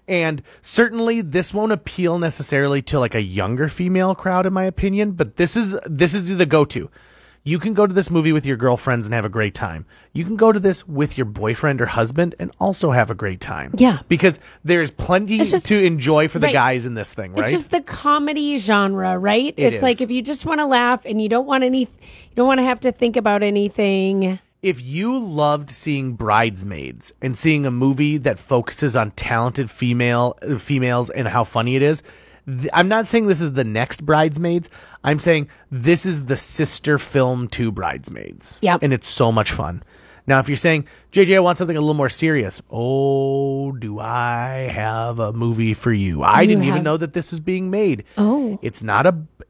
And certainly this won't appeal necessarily to like a younger female crowd, in my opinion, but this is the go-to. You can go to this movie with your girlfriends and have a great time. You can go to this with your boyfriend or husband and also have a great time. Yeah. Because there's plenty to enjoy for the guys in this thing, right? It's just the comedy genre, right? It's like if you just want to laugh and you don't want to have to think about anything. If you loved seeing Bridesmaids and seeing a movie that focuses on talented females and how funny it is, I'm not saying this is the next Bridesmaids. I'm saying this is the sister film to Bridesmaids. Yep. And it's so much fun. Now, if you're saying, JJ, I want something a little more serious. Oh, do I have a movie for you? I didn't even know that this was being made. Oh. It's not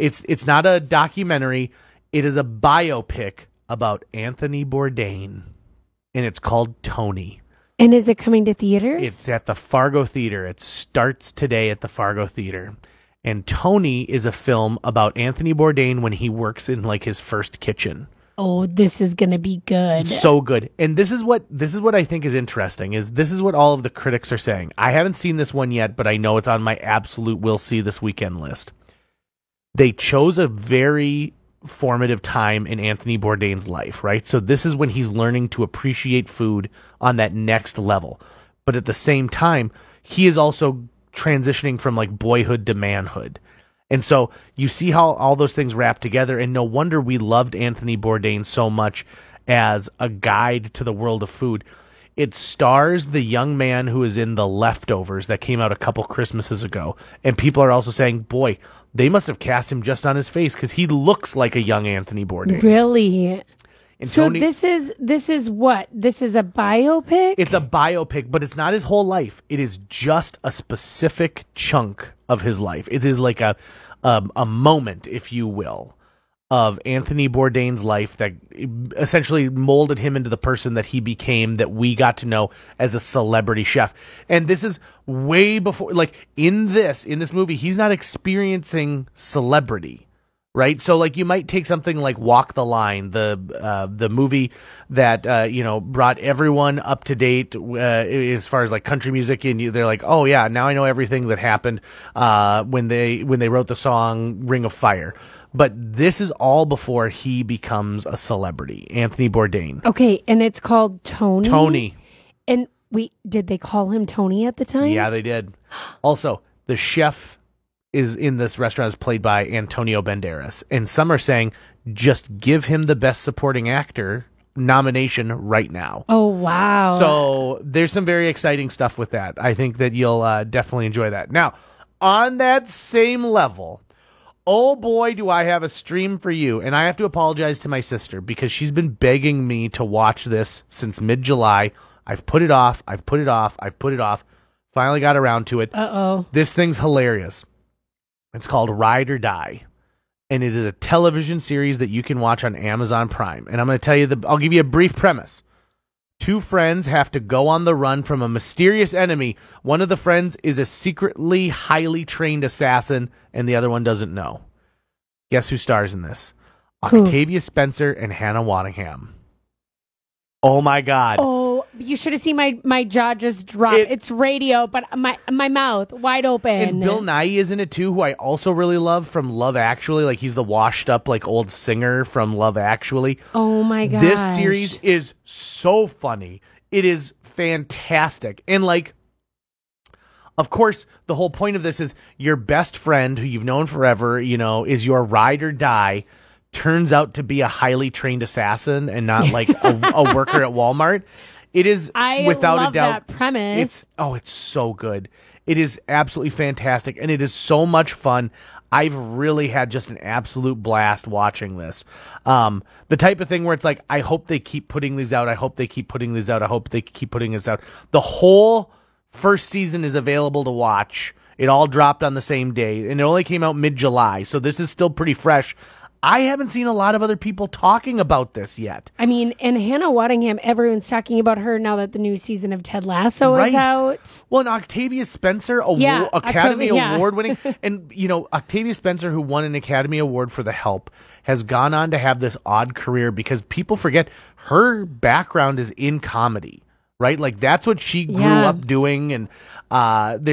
a documentary. It is a biopic about Anthony Bourdain. And it's called Tony. And is it coming to theaters? It's at the Fargo Theater. It starts today at the Fargo Theater. And Tony is a film about Anthony Bourdain when he works in like his first kitchen. Oh, this is going to be good. So good. And this is what I think is interesting, is this is what all of the critics are saying. I haven't seen this one yet, but I know it's on my absolute will see this weekend list. They chose a very formative time in Anthony Bourdain's life, right? So this is when he's learning to appreciate food on that next level. But at the same time, he is also transitioning from like boyhood to manhood. And so you see how all those things wrap together, and no wonder we loved Anthony Bourdain so much as a guide to the world of food. It stars the young man who is in The Leftovers that came out a couple Christmases ago. And people are also saying, boy, they must have cast him just on his face because he looks like a young Anthony Bourdain. Really? And so Tony, this is what? This is a biopic? It's a biopic, but it's not his whole life. It is just a specific chunk of his life. It is like a moment, if you will, of Anthony Bourdain's life that essentially molded him into the person that he became, that we got to know as a celebrity chef. And this is way before, like in this movie, he's not experiencing celebrity, right? So like you might take something like Walk the Line, the movie that brought everyone up to date as far as like country music, and they're like, oh yeah, now I know everything that happened when they wrote the song Ring of Fire. But this is all before he becomes a celebrity, Anthony Bourdain. Okay, and it's called Tony. Tony. And did they call him Tony at the time? Yeah, they did. Also, the chef is in this restaurant is played by Antonio Banderas, and some are saying just give him the Best Supporting Actor nomination right now. Oh, wow. So there's some very exciting stuff with that. I think that you'll definitely enjoy that. Now, on that same level, oh boy, do I have a stream for you. And I have to apologize to my sister because she's been begging me to watch this since mid-July. I've put it off. Finally got around to it. Uh-oh. This thing's hilarious. It's called Ride or Die. And it is a television series that you can watch on Amazon Prime. And I'm going to tell you, I'll give you a brief premise. Two friends have to go on the run from a mysterious enemy. One of the friends is a secretly highly trained assassin, and the other one doesn't know. Guess who stars in this? Who? Octavia Spencer and Hannah Waddingham. Oh my God. Oh, you should have seen my jaw just drop. It's radio, but my mouth wide open. And Bill Nighy is in it too, who I also really love from Love Actually. Like he's the washed up like old singer from Love Actually. Oh my God. This series is so funny. It is fantastic. And like, of course, the whole point of this is your best friend who you've known forever, is your ride or die, turns out to be a highly trained assassin and not like a worker at Walmart. It is without a doubt that premise. It's so good. It is absolutely fantastic, and it is so much fun. I've really had just an absolute blast watching this. The type of thing where it's like, I hope they keep putting these out. I hope they keep putting these out. I hope they keep putting this out. The whole first season is available to watch. It all dropped on the same day, and it only came out mid-July, so this is still pretty fresh. I haven't seen a lot of other people talking about this yet. I mean, and Hannah Waddingham, everyone's talking about her now that the new season of Ted Lasso is out. Well, and Octavia Spencer, Academy Award winning. And, Octavia Spencer, who won an Academy Award for The Help, has gone on to have this odd career because people forget her background is in comedy, right? Like, that's what she grew up doing. And